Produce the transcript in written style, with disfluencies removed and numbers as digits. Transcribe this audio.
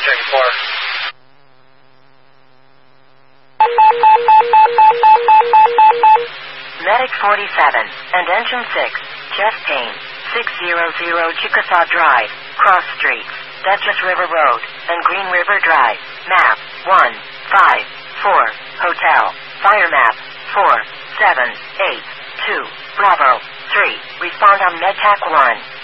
34. Medic 47 and Engine 6, chest pain, 600 Chickasaw Drive, Cross Street, Dutchess River Road, and Green River Drive, map 154, hotel, fire map 4782, Bravo 3, respond on MedTac 1.